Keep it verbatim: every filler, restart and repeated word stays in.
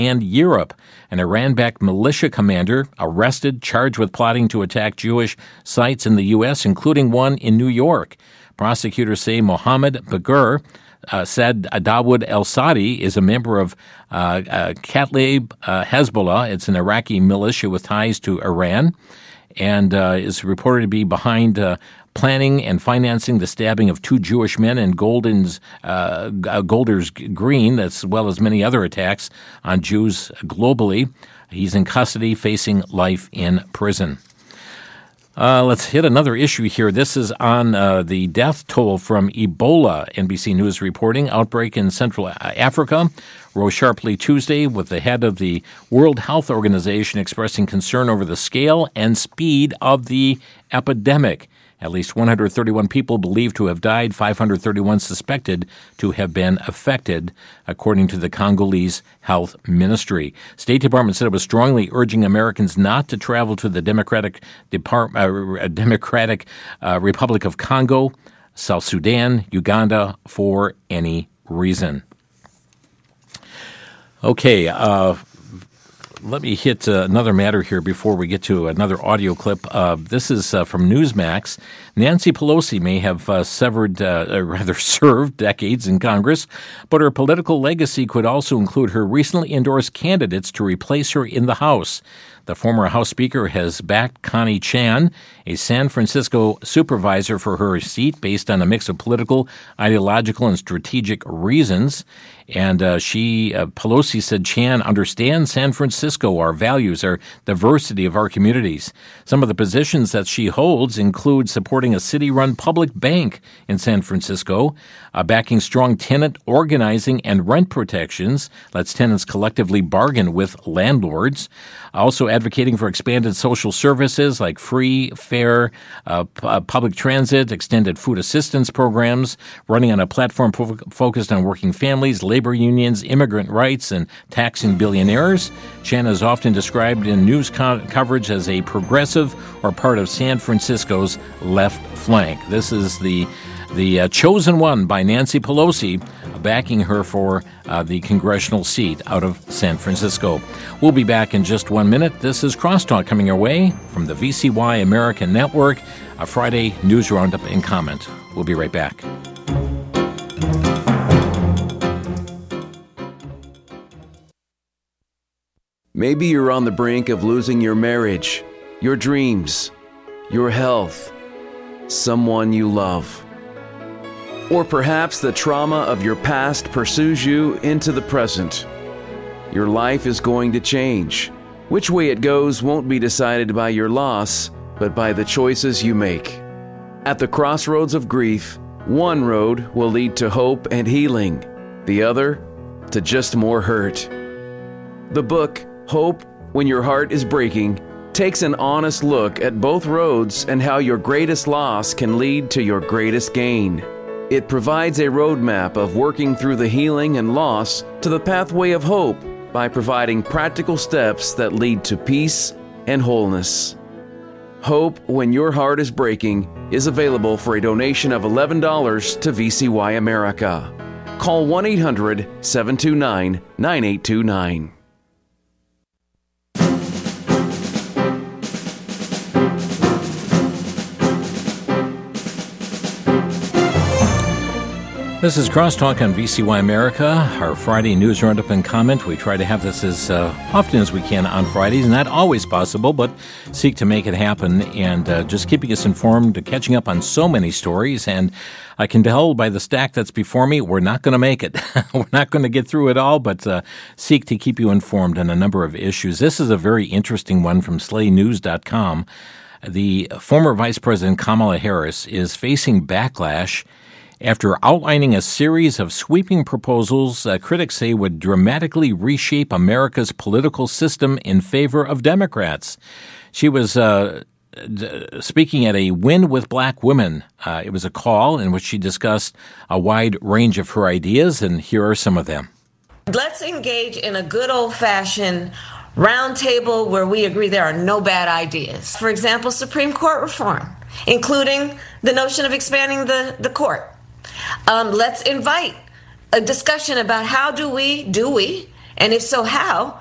and Europe. An Iran-backed militia commander arrested, charged with plotting to attack Jewish sites in the U S, including one in New York. Prosecutors say Mohammed Bagur uh, said Dawood El-Sadi is a member of uh, uh, Katlaib uh, Hezbollah. It's an Iraqi militia with ties to Iran, and uh, is reported to be behind uh, planning and financing the stabbing of two Jewish men in Golden's, uh, Golders Green, as well as many other attacks on Jews globally. He's in custody, facing life in prison. Uh, let's hit another issue here. This is on uh, the death toll from Ebola. N B C News reporting outbreak in Central Africa rose sharply Tuesday, with the head of the World Health Organization expressing concern over the scale and speed of the epidemic. At least one hundred thirty-one people believed to have died, five hundred thirty-one suspected to have been affected, according to the Congolese Health Ministry. State Department said it was strongly urging Americans not to travel to the Democratic Depart- uh, Democratic uh, Republic of Congo, South Sudan, Uganda for any reason. Okay, uh, let me hit uh, another matter here before we get to another audio clip. Uh, this is uh, from Newsmax. Nancy Pelosi may have uh, severed, uh, or rather served decades in Congress, but her political legacy could also include her recently endorsed candidates to replace her in the House. The former House Speaker has backed Connie Chan, a San Francisco supervisor, for her seat based on a mix of political, ideological, and strategic reasons. And uh, she, uh, Pelosi said, Chan understands San Francisco, our values, our diversity of our communities. Some of the positions that she holds include supporting a city-run public bank in San Francisco, uh, backing strong tenant organizing and rent protections, lets tenants collectively bargain with landlords, also advocating for expanded social services like free, fair uh, p- uh, public transit, extended food assistance programs, running on a platform fo- focused on working families, labor unions, immigrant rights, and taxing billionaires. Chan is often described in news co- coverage as a progressive or part of San Francisco's left flank. This is the the uh, chosen one by Nancy Pelosi, backing her for uh, the congressional seat out of San Francisco. We'll be back in just one minute. This is Crosstalk coming your way from the V C Y American Network, a Friday news roundup and comment. We'll be right back. Maybe you're on the brink of losing your marriage, your dreams, your health, someone you love. Or perhaps the trauma of your past pursues you into the present. Your life is going to change. Which way it goes won't be decided by your loss, but by the choices you make. At the crossroads of grief, one road will lead to hope and healing, the other to just more hurt. The book, Hope When Your Heart is Breaking, takes an honest look at both roads and how your greatest loss can lead to your greatest gain. It provides a roadmap of working through the healing and loss to the pathway of hope by providing practical steps that lead to peace and wholeness. Hope When Your Heart is Breaking is available for a donation of eleven dollars to V C Y America. Call one eight hundred seven two nine nine eight two nine. This is Crosstalk on V C Y America, our Friday news roundup and comment. We try to have this as uh, often as we can on Fridays. Not always possible, but seek to make it happen, and uh, just keeping us informed, catching up on so many stories. And I can tell by the stack that's before me, we're not going to make it. We're not going to get through it all, but uh, seek to keep you informed on a number of issues. This is a very interesting one from slay news dot com. The former Vice President Kamala Harris is facing backlash after outlining a series of sweeping proposals uh, critics say would dramatically reshape America's political system in favor of Democrats. She was uh, d- speaking at a Win with Black Women. Uh, it was a call in which she discussed a wide range of her ideas, and here are some of them. Let's engage in a good old-fashioned round table where we agree there are no bad ideas. For example, Supreme Court reform, including the notion of expanding the, the court. Um, let's invite a discussion about how do we, do we And if so, how?